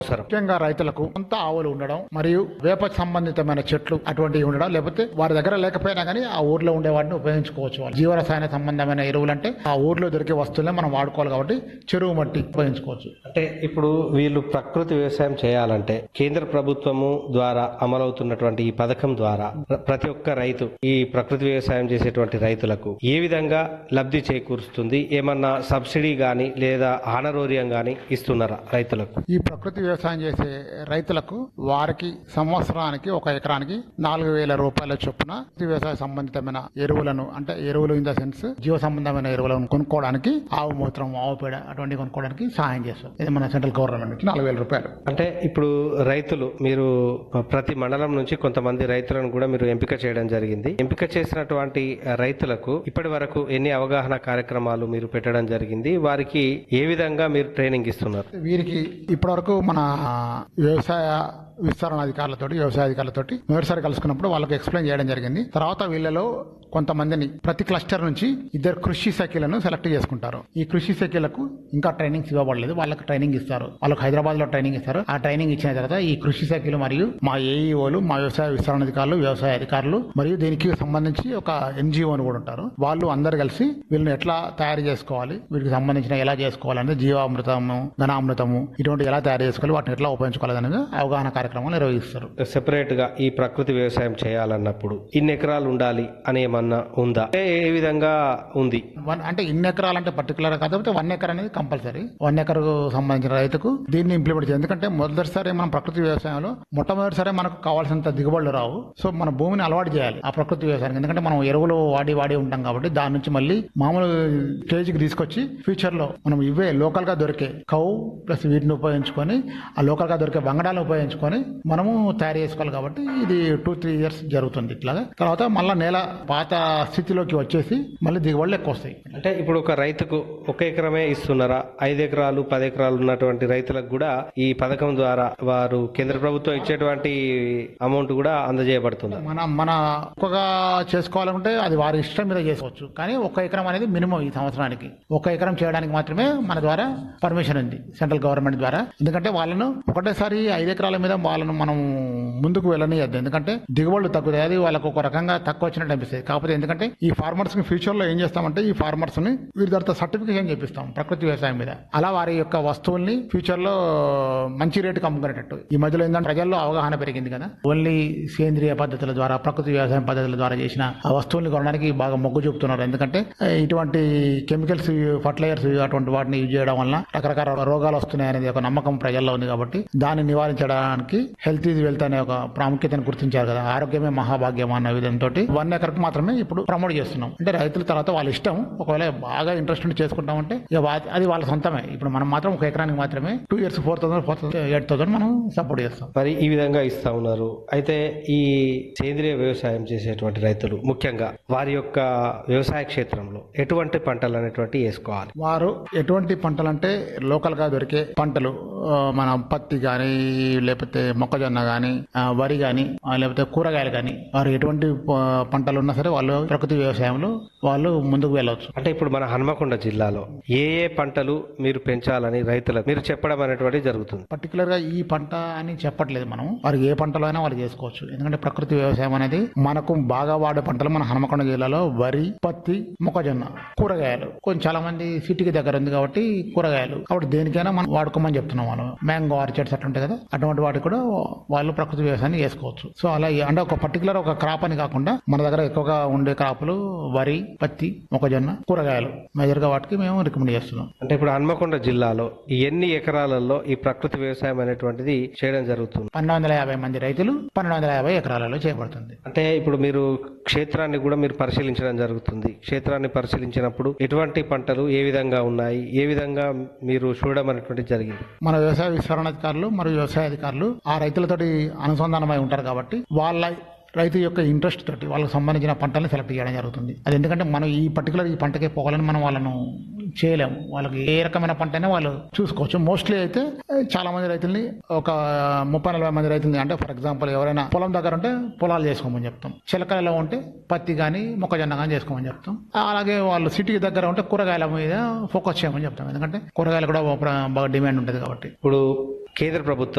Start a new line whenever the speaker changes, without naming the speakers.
ముఖ్యంగా రైతులకు కొంత ఆవులు ఉండడం మరియు వేప సంబంధితమైన చెట్లు అటువంటివి ఉండడం, లేకపోతే వారి దగ్గర లేకపోయినా కానీ ఆ ఊర్లో ఉండే వాటిని ఉపయోగించుకోవచ్చు. వాళ్ళు జీవరసాయన సంబంధమైన ఎరువులు అంటే ఆ ఊర్లో దొరికే వస్తువులే మనం వాడుకోవాలి కాబట్టి చెరువు మట్టి ఉపయోగించుకోవచ్చు.
అంటే ఇప్పుడు వీళ్ళు ప్రకృతి వ్యవసాయం చేయాలంటే కేంద్ర ప్రభుత్వము ద్వారా అమలవుతున్నటువంటి ఈ పథకం ద్వారా ప్రతి ఒక్క రైతు ఈ ప్రకృతి వ్యవసాయం చేసేటువంటి రైతులకు ఏ విధంగా లబ్ధి చేకూరుస్తుంది? ఏమన్నా సబ్సిడీ గాని లేదా ఆనరోరియం గాని ఇస్తున్నారా రైతులకు?
ఈ ప్రకృతి వ్యవసాయం చేసే రైతులకు వారికి సంవత్సరానికి ఒక ఎకరానికి 4,000 రూపాయల చొప్పున వ్యవసాయ సంబంధితమైన ఎరువులను, అంటే ఎరువులు ఇన్ ద సెన్స్ జీవ సంబంధమైన ఎరువులను కొనుక్కోవడానికి ఆవు మూత్రం, ఆవు పేడ అటువంటి కొనుక్కోవడానికి సహాయం చేస్తారు. ఇది మన సెంట్రల్ గవర్నమెంట్ 4,000 రూపాయలు.
అంటే ఇప్పుడు రైతులు మీరు ప్రతి మండలం నుంచి కొంతమంది రైతులను కూడా మీరు ఎంపిక చేయడం జరిగింది. ఎంపిక చేసినటువంటి రైతులకు ఇప్పటి వరకు ఎన్ని అవగాహన కార్యక్రమాలు మీరు పెట్టడం జరిగింది? వారికి ఏ విధంగా మీరు ట్రైనింగ్ ఇస్తున్నారు?
వీరికి ఇప్పటివరకు మన వ్యవసాయ విస్తరణ వ్యవసాయాధికారులతోటి మొదటిసారి కలుసుకున్నప్పుడు వాళ్ళకి ఎక్స్ప్లెయిన్ చేయడం జరిగింది. తర్వాత వీళ్ళలో కొంతమందిని ప్రతి క్లస్టర్ నుంచి 2 కృషి సఖీలను సెలెక్ట్ చేసుకుంటారు. ఈ కృషి సఖీలకు ఇంకా ట్రైనింగ్స్ ఇవ్వబడలేదు. వాళ్ళకి ట్రైనింగ్ ఇస్తారు. వాళ్ళకి హైదరాబాద్ లో ట్రైనింగ్ ఇస్తారు. ఆ ట్రైనింగ్ ఇచ్చిన తర్వాత ఈ కృషి సఖీలు మరియు మా ఏఈఓలు, మా వ్యవసాయ విస్తరణ అధికారులు, వ్యవసాయ అధికారులు మరియు దీనికి సంబంధించి ఒక ఎన్జిఓని కూడా ఉంటారు. వాళ్ళు అందరు కలిసి వీళ్ళని ఎట్లా తయారు చేసుకోవాలి, వీటికి సంబంధించిన ఎలా చేసుకోవాలనేది జీవామృతము, ఘనామృతము ఇటువంటి ఎలా తయారు చేసుకోవాలి, వాటిని ఎట్లా ఉపయోగించుకోవాలి అనేది అవగాహన కార్యక్రమాలు నిర్వహిస్తారు.
సెపరేట్ గా ఈ ప్రకృతి వ్యవసాయం చేయాలన్నప్పుడు ఇన్ని ఎకరాలు ఉండాలి అని ఏమన్నా ఉందా? ఏ విధంగా ఉంది?
అంటే ఇన్ని ఎకరాలు అంటే పర్టికులర్ కాకపోతే 1 ఎకర్ అనేది కంపల్సరీ. 1 ఎకర్ సంబంధించిన రైతుకు దీన్ని ఇంప్లిమెంట్ చేయాలి. ఎందుకంటే మొదటిసారి మనం ప్రకృతి వ్యవసాయంలో మొట్టమొదటిసారి మనకు కావాల్సినంత దిగుబడులు రావు. సో మన భూమిని అలవాటు చేయాలి ఆ ప్రకృతి వ్యవసాయం. ఎందుకంటే మనం ఎరువులు వాడి ఉంటాం కాబట్టి దాని నుంచి మళ్ళీ మామూలు స్టేజ్ కి తీసుకొచ్చి ఫ్యూచర్ లో మనం ఇవే లోకల్ గా దొరికే కౌ ప్లస్ వీటిని ఉపయోగించుకొని ఆ లోకల్ గా దొరికే బంగాళాలను ఉపయోగించుకొని మనము తయారు చేసుకోవాలి. కాబట్టి ఇది 2-3 ఇయర్స్ జరుగుతుంది. ఇట్లాగా తర్వాత మళ్ళీ నేల పాత స్థితిలోకి వచ్చేసి మళ్ళీ దిగుబడులు ఎక్కువ వస్తాయి.
అంటే ఇప్పుడు ఒక రైతుకు 1 ఎకరమే ఇస్తున్నారా? 5 ఎకరాలు 10 ఎకరాలు ఉన్నటువంటి రైతులకు కూడా ఈ పథకం ద్వారా వారు కేంద్ర ప్రభుత్వం ఇచ్చేటువంటి అమౌంట్ కూడా అందజేయబడుతుంది.
మన ఒక్కగా చేసుకోవాలంటే అది వారి ఇష్టం మీద చేసుకోవచ్చు. కానీ 1 ఎకరం అనేది మినిమం ఈ సంవత్సరానికి 1 ఎకరం చేయడానికి మాత్రమే మన ద్వారా పర్మిషన్ ఉంది సెంట్రల్ గవర్నమెంట్ ద్వారా. ఎందుకంటే వాళ్ళను ఒకటేసారి 5 ఎకరాల మీద వాళ్ళను మనం ముందుకు వెళ్ళనియద్దు. ఎందుకంటే దిగుబడులు తగ్గుతాయి. అది వాళ్ళకు ఒక రకంగా తక్కువ వచ్చినట్టు అనిపిస్తుంది. కాకపోతే ఎందుకంటే ఈ ఫార్మర్స్ ని ఫ్యూచర్ లో ఏం చేస్తామంటే ఈ ఫార్మర్స్ ని వీరి తర్వాత సర్టిఫికేషన్ చేపిస్తాం ప్రకృతి వ్యవసాయం మీద. అలా వారి యొక్క వస్తువుల్ని ఫ్యూచర్ లో మంచి రేటుకి అమ్ముకునేటట్టు. ఈ మధ్యలో ఏంటంటే ప్రజల్లో అవగాహన పెరిగింది కదా, ఓన్లీ సేంద్రియ పద్ధతుల ద్వారా, ప్రకృతి వ్యవసాయం పద్ధతుల ద్వారా చేసిన ఆ వస్తువుల్ని కొనడానికి బాగా మొగ్గు చూపుతున్నారు. ఎందుకంటే ఇటువంటి కెమికల్స్, ఫర్టిలైజర్స్ అటువంటి వాటిని యూజ్ చేయడం వల్ల రకరకాల రోగాలు వస్తున్నాయి అనేది ఒక నమ్మకం ప్రజల్లో ఉంది. కాబట్టి దాన్ని నివారించడానికి హెల్త్ ఈజ్ వెల్త్ అనే ఒక ప్రాముఖ్యతను గుర్తించారు కదా. ఆరోగ్యమే మహాభాగ్యం అన్న విధంతో 1 ఎకర్కి మాత్రమే ఇప్పుడు ప్రమోట్ చేస్తున్నాం. అంటే రైతుల తర్వాత వాళ్ళ ఇష్టం. ఒకవేళ బాగా ఇంట్రెస్ట్ ఉండి చేసుకుంటామంటే అది వాళ్ళ సొంతమే. ఇప్పుడు మనం మాత్రం 1 ఎకరానికి మాత్రమే 2 ఇయర్స్ 4,000 8,000 మనం సపోర్ట్ చేస్తాం.
మరి ఈ విధంగా ఇస్తా ఉన్నారు. అయితే ఈ సేంద్రియ వ్యవసాయం చేసేటువంటి రైతులు ముఖ్యంగా వారి యొక్క వ్యవసాయ క్షేత్రంలో ఎటువంటి పంటలు అనేటువంటి వేసుకోవాలి?
వారు ఎటువంటి పంటలు అంటే లోకల్ గా దొరికే పంటలు, మన పత్తి గాని, లేకపోతే మొక్కజొన్న గాని, వరి గాని, లేకపోతే కూరగాయలు గాని, వారు ఎటువంటి పంటలు ఉన్నా సరే వాళ్ళు ప్రకృతి వ్యవసాయంలో వాళ్ళు ముందుకు వెళ్ళవచ్చు.
అంటే ఇప్పుడు మన హన్మకొండ జిల్లాలో ఏ పంటలు మీరు పెంచాలని రైతులకు మీరు చెప్పడం అనేటువంటిది జరుగుతుంది?
పర్టికులర్ గా ఈ పంట అని చెప్పట్లేదు. మనం వారికి ఏ పంటలో అయినా వాళ్ళు చేసుకోవచ్చు. ఎందుకంటే ప్రకృతి వ్యవసాయం అనేది మనకు బాగా వాడే పంటలు మన హన్మకొండ జిల్లాలో వరి, పత్తి, మొక్కజొన్న, కూరగాయలు. కొంచెం చాలా మంది సిటీకి దగ్గర ఉంది కాబట్టి కూరగాయలు కాబట్టి దేనికైనా మనం వాడుకోమని చెప్తున్నాం. వాళ్ళు మ్యాంగో ఆర్చర్డ్స్ అట్లా ఉంటాయి కదా, అటువంటి వాటికి కూడా వాళ్ళు ప్రకృతి వ్యవసాయాన్ని చేసుకోవచ్చు. సో అలా అంటే ఒక పర్టికులర్ ఒక క్రాప్ అని కాకుండా మన దగ్గర ఎక్కువగా ఉండే క్రాపులు వరి, పత్తి, మొక్కజొన్న, కూరగాయలు మేజర్ గా వాటికి మేము రికమెండ్ చేస్తున్నాం.
అంటే ఇప్పుడు హన్మకొండ జిల్లాలో ఎన్ని ఎకరాలలో ఈ ప్రకృతి వ్యవసాయం అనేటువంటిది చేయడం జరుగుతుంది?
1,250 మంది రైతులు 1,250 ఎకరాలలో చేయబడుతుంది.
అంటే ఇప్పుడు మీరు క్షేత్రాన్ని కూడా మీరు పరిశీలించడం జరుగుతుంది. క్షేత్రాన్ని పరిశీలించినప్పుడు ఎటువంటి పంటలు ఏ విధంగా ఉన్నాయి, ఏ విధంగా మీరు చూడడం అనేటువంటి జరిగింది?
మన వ్యవసాయ విస్తరణాధికారులు మరియు వ్యవసాయ అధికారులు ఆ రైతులతోటి అనుసంధానమై ఉంటారు కాబట్టి వాళ్ళ రైతు యొక్క ఇంట్రెస్ట్ తోటి వాళ్ళకి సంబంధించిన పంటల్ని సెలెక్ట్ చేయడం జరుగుతుంది. అది ఎందుకంటే మనం ఈ పంటకే పోవాలని మనం వాళ్ళను చేయలేము. వాళ్ళకి ఏ రకమైన పంట అయినా వాళ్ళు చూసుకోవచ్చు. మోస్ట్లీ అయితే చాలా మంది రైతుల్ని ఒక 30-40 మంది రైతుల్ని, అంటే ఫర్ ఎగ్జాంపుల్ ఎవరైనా పొలం దగ్గర ఉంటే పొలాలు చేసుకోమని చెప్తాం, చిలకలలో ఉంటే పత్తి కానీ మొక్కజొన్న కానీ చేసుకోమని చెప్తాం. అలాగే వాళ్ళు సిటీకి దగ్గర ఉంటే కూరగాయల మీద ఫోకస్ చేయమని చెప్తాం. ఎందుకంటే కూరగాయలు కూడా బాగా డిమాండ్ ఉంటుంది కాబట్టి.
ఇప్పుడు కేంద్ర ప్రభుత్వం